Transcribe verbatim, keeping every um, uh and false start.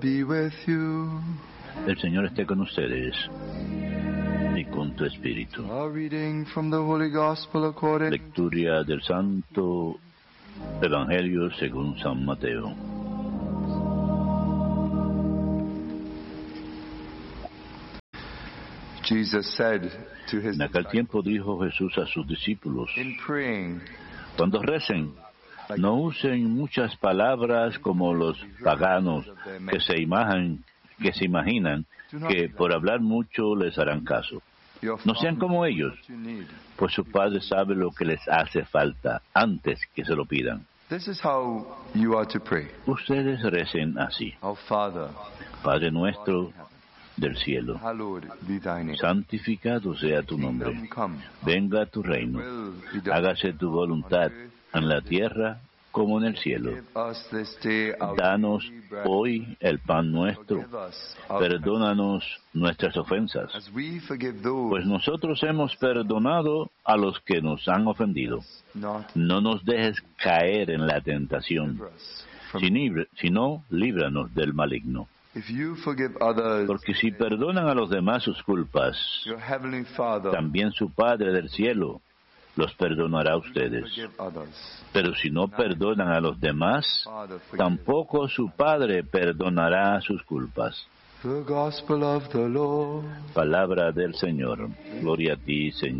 be with you. El Señor esté con ustedes y con tu espíritu. A reading from the Holy Gospel according Lectura del Santo Evangelio según San Mateo. Jesus said to his En aquel tiempo dijo Jesús a sus discípulos: in praying, cuando recen, no usen muchas palabras como los paganos que se imaginan, que se imaginan que por hablar mucho les harán caso. No sean como ellos, pues su Padre sabe lo que les hace falta antes que se lo pidan. This is how you are to pray. Ustedes recen así: Our Father, Padre nuestro del cielo, hallowed be thy name. santificado sea tu nombre. Kingdom come. Venga tu reino. Will be done. Hágase tu voluntad en la tierra como en el cielo. Give us this day our Danos daily bread. hoy el pan nuestro. Forgive us our Perdónanos nuestras ofensas, as we forgive those pues nosotros hemos perdonado a los que nos han ofendido. not No nos dejes caer en la tentación, deliver us from. sino sino líbranos del maligno. If you forgive others, Porque si perdonan a los demás sus culpas, your heavenly Father también su Padre del cielo los perdonará a ustedes. forgive others. Pero si no perdonan a los demás, Father, forgive. tampoco su Padre perdonará sus culpas. The Gospel of the Lord. Palabra del Señor. Gloria a ti, Señor.